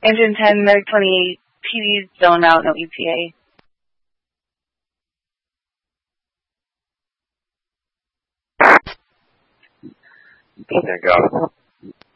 Engine 10, Medic 28, PD's zone out, no ETA. Okay, got it.